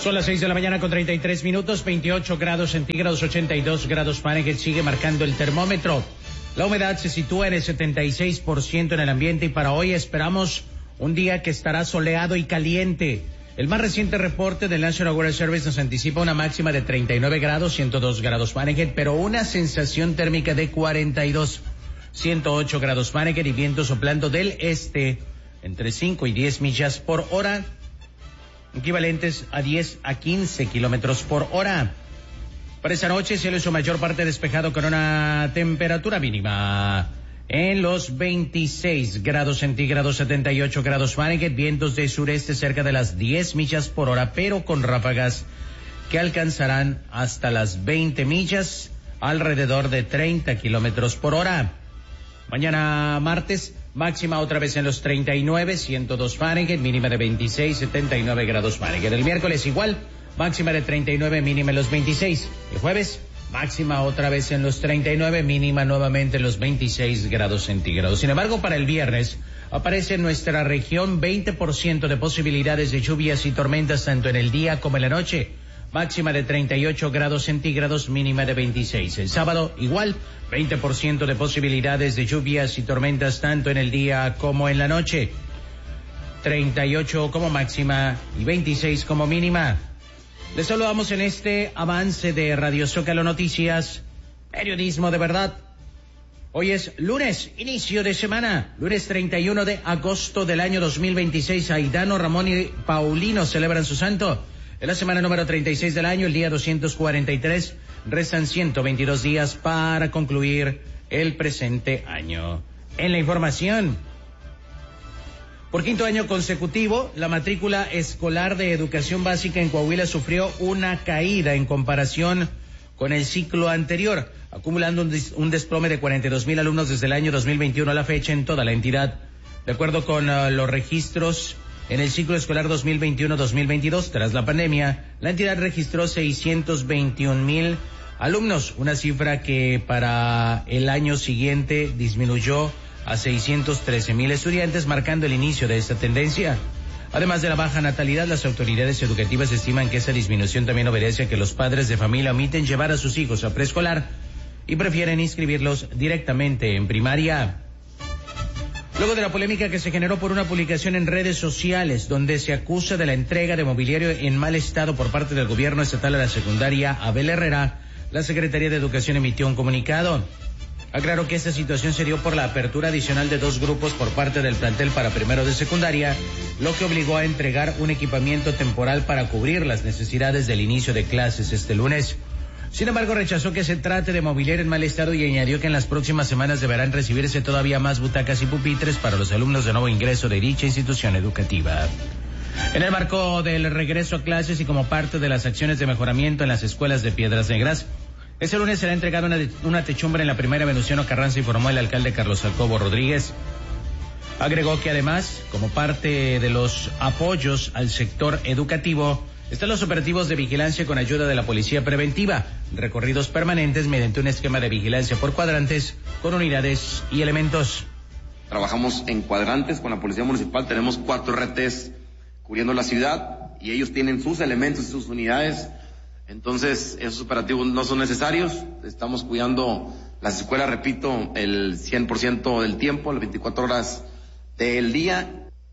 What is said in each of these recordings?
Son las 6 de la mañana con 33 minutos, 28 grados centígrados, 82 grados Fahrenheit, sigue marcando el termómetro. La humedad se sitúa en el 76% en el ambiente y para hoy esperamos un día que estará soleado y caliente. El más reciente reporte del National Weather Service nos anticipa una máxima de 39 grados, 102 grados Fahrenheit, pero una sensación térmica de 42, 108 grados Fahrenheit y viento soplando del este entre 5 y 10 millas por hora, equivalentes a 10 a 15 kilómetros por hora. Para esta noche, cielo en su mayor parte despejado con una temperatura mínima en los 26 grados centígrados, 78 grados Fahrenheit, vientos de sureste cerca de las 10 millas por hora, pero con ráfagas que alcanzarán hasta las 20 millas, alrededor de 30 kilómetros por hora. Mañana martes, máxima otra vez en los 39, 102 Fahrenheit, mínima de 26, 79 grados Fahrenheit. El miércoles igual, máxima de 39, mínima en los 26. El jueves, máxima otra vez en los 39, mínima nuevamente en los 26 grados centígrados. Sin embargo, para el viernes aparece en nuestra región 20% de posibilidades de lluvias y tormentas tanto en el día como en la noche. Máxima de 38 grados centígrados, mínima de 26. El sábado, igual, 20% de posibilidades de lluvias y tormentas tanto en el día como en la noche. 38 como máxima y 26 como mínima. Les saludamos en este avance de Radio Zócalo Noticias, periodismo de verdad. Hoy es lunes, inicio de semana, lunes 31 de agosto del año 2026. Aidano, Ramón y Paulino celebran su santo. En la semana número 36 del año, el día 243, restan 122 días para concluir el presente año. En la información, por quinto año consecutivo, la matrícula escolar de educación básica en Coahuila sufrió una caída en comparación con el ciclo anterior, acumulando un desplome de 42,000 alumnos desde el año 2021 a la fecha en toda la entidad. De acuerdo con los registros, en el ciclo escolar 2021-2022, tras la pandemia, la entidad registró 621,000 alumnos, una cifra que para el año siguiente disminuyó a 613,000 estudiantes, marcando el inicio de esta tendencia. Además de la baja natalidad, las autoridades educativas estiman que esa disminución también obedece a que los padres de familia omiten llevar a sus hijos a preescolar y prefieren inscribirlos directamente en primaria. Luego de la polémica que se generó por una publicación en redes sociales donde se acusa de la entrega de mobiliario en mal estado por parte del gobierno estatal a la secundaria Abel Herrera, la Secretaría de Educación emitió un comunicado. Aclaró que esta situación se dio por la apertura adicional de 2 grupos por parte del plantel para primero de secundaria, lo que obligó a entregar un equipamiento temporal para cubrir las necesidades del inicio de clases este lunes. Sin embargo, rechazó que se trate de mobiliario en mal estado y añadió que en las próximas semanas deberán recibirse todavía más butacas y pupitres para los alumnos de nuevo ingreso de dicha institución educativa. En el marco del regreso a clases y como parte de las acciones de mejoramiento en las escuelas de Piedras Negras, este lunes será entregada una techumbre en la primera Venustiano Carranza, informó el alcalde Carlos Jacobo Rodríguez. Agregó que además, como parte de los apoyos al sector educativo, están los operativos de vigilancia con ayuda de la policía preventiva, recorridos permanentes mediante un esquema de vigilancia por cuadrantes con unidades y elementos. Trabajamos en cuadrantes con la policía municipal, tenemos 4 RTs cubriendo la ciudad y ellos tienen sus elementos y sus unidades, entonces esos operativos no son necesarios, estamos cuidando las escuelas, repito, el 100% del tiempo, las 24 horas del día.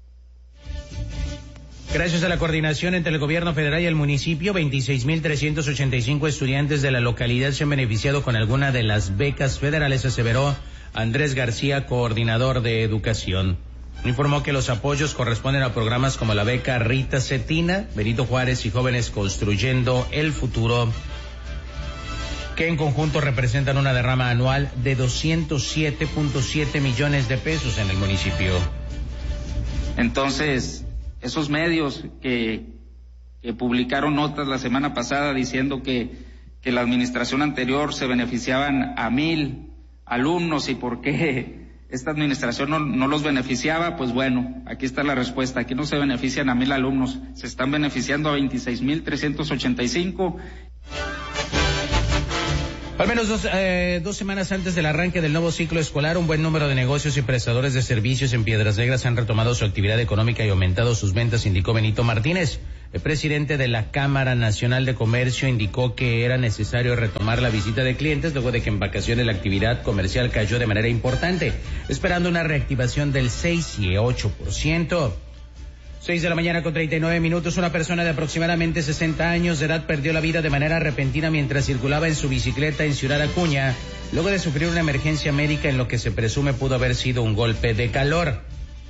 Gracias a la coordinación entre el gobierno federal y el municipio, 26,385 estudiantes de la localidad se han beneficiado con alguna de las becas federales, aseveró Andrés García, coordinador de educación. Informó que los apoyos corresponden a programas como la beca Rita Cetina, Benito Juárez y Jóvenes Construyendo el Futuro, que en conjunto representan una derrama anual de 207.7 millones de pesos en el municipio. Entonces, esos medios que publicaron notas la semana pasada diciendo que la administración anterior se beneficiaban a 1,000 alumnos y por qué esta administración no los beneficiaba, pues bueno, aquí está la respuesta. Aquí no se benefician a 1,000 alumnos, se están beneficiando a 26,385. Al menos dos semanas antes del arranque del nuevo ciclo escolar, un buen número de negocios y prestadores de servicios en Piedras Negras han retomado su actividad económica y aumentado sus ventas, indicó Benito Martínez, El presidente de la Cámara Nacional de Comercio indicó que era necesario retomar la visita de clientes luego de que en vacaciones la actividad comercial cayó de manera importante, esperando una reactivación del 6 y 8%. 6 de la mañana con 39 minutos, una persona de aproximadamente 60 años de edad perdió la vida de manera repentina mientras circulaba en su bicicleta en Ciudad Acuña, luego de sufrir una emergencia médica en lo que se presume pudo haber sido un golpe de calor.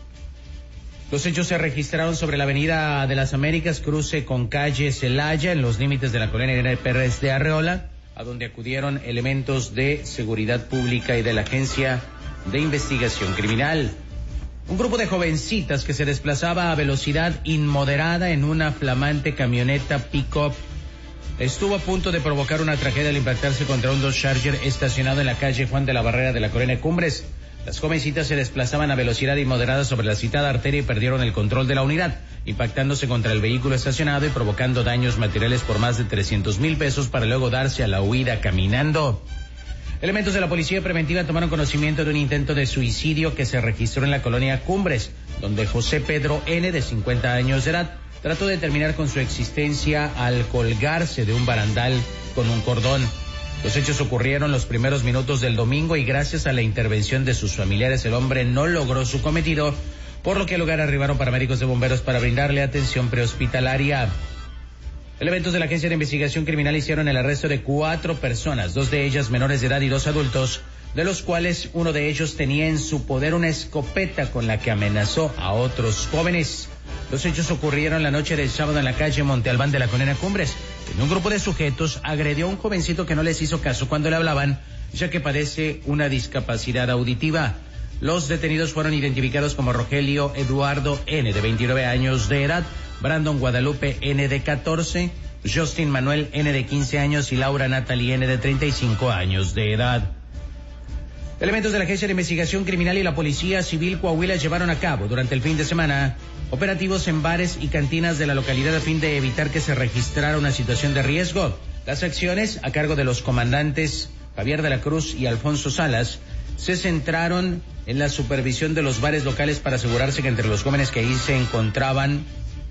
Los hechos se registraron sobre la avenida de las Américas, cruce con calle Celaya, en los límites de la colonia Irene Pérez de Arreola, a donde acudieron elementos de seguridad pública y de la Agencia de Investigación Criminal. Un grupo de jovencitas que se desplazaba a velocidad inmoderada en una flamante camioneta pick-up estuvo a punto de provocar una tragedia al impactarse contra un Dodge Charger estacionado en la calle Juan de la Barrera de la colonia Cumbres. Las jovencitas se desplazaban a velocidad inmoderada sobre la citada arteria y perdieron el control de la unidad, impactándose contra el vehículo estacionado y provocando daños materiales por más de 300,000 pesos para luego darse a la huida caminando. Elementos de la policía preventiva tomaron conocimiento de un intento de suicidio que se registró en la colonia Cumbres, donde José Pedro N., de 50 años de edad, trató de terminar con su existencia al colgarse de un barandal con un cordón. Los hechos ocurrieron los primeros minutos del domingo y gracias a la intervención de sus familiares el hombre no logró su cometido, por lo que al lugar arribaron paramédicos de bomberos para brindarle atención prehospitalaria. Elementos de la Agencia de Investigación Criminal hicieron el arresto de 4 personas, 2 de ellas menores de edad y 2 adultos, de los cuales uno de ellos tenía en su poder una escopeta con la que amenazó a otros jóvenes. Los hechos ocurrieron la noche del sábado en la calle Monte Albán de la colonia Cumbres, donde un grupo de sujetos agredió a un jovencito que no les hizo caso cuando le hablaban, ya que padece una discapacidad auditiva. Los detenidos fueron identificados como Rogelio Eduardo N., de 29 años de edad, Brandon Guadalupe N., de 14, Justin Manuel N., de 15 años y Laura Natalie N., de 35 años de edad. Elementos de la Agencia de Investigación Criminal y la Policía Civil Coahuila llevaron a cabo durante el fin de semana operativos en bares y cantinas de la localidad a fin de evitar que se registrara una situación de riesgo. Las acciones, a cargo de los comandantes Javier de la Cruz y Alfonso Salas, se centraron en la supervisión de los bares locales para asegurarse que entre los jóvenes que ahí se encontraban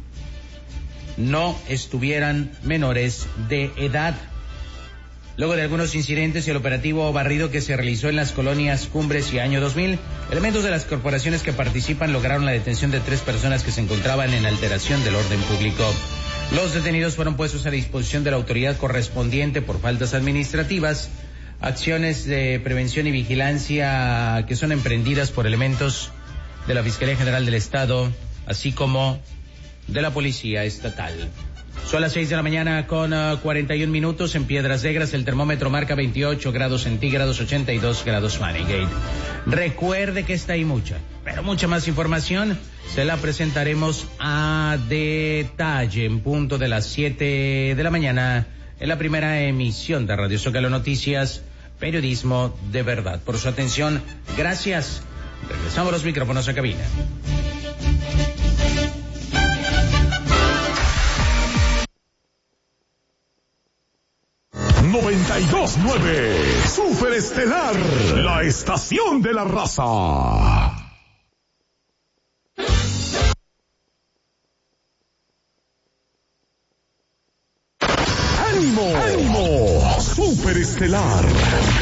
no estuvieran menores de edad. Luego de algunos incidentes y el operativo barrido que se realizó en las colonias Cumbres y Año 2000, elementos de las corporaciones que participan lograron la detención de 3 personas que se encontraban en alteración del orden público. Los detenidos fueron puestos a disposición de la autoridad correspondiente por faltas administrativas, acciones de prevención y vigilancia que son emprendidas por elementos de la Fiscalía General del Estado, así como de la Policía Estatal. Son las 6 de la mañana con 41 minutos en Piedras Negras. El termómetro marca 28 grados centígrados, 82 grados Fahrenheit. Recuerde que está ahí mucha más información. Se la presentaremos a detalle en punto de las 7 de la mañana en la primera emisión de Radio Zócalo Noticias, periodismo de verdad. Por su atención, gracias. Regresamos los micrófonos a cabina. ¡92.9! Super Estelar, la estación de la raza. ¡Ánimo! ¡Ánimo! Super Estelar.